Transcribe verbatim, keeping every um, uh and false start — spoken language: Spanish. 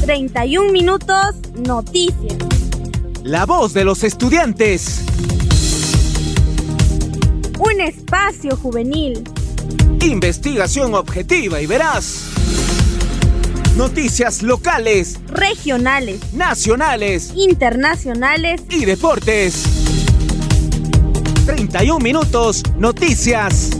treinta y un minutos, noticias. La voz de los estudiantes. Un espacio juvenil. Investigación objetiva y veraz. Noticias locales, Regionales, nacionales internacionales. y deportes. treinta y un minutos, noticias.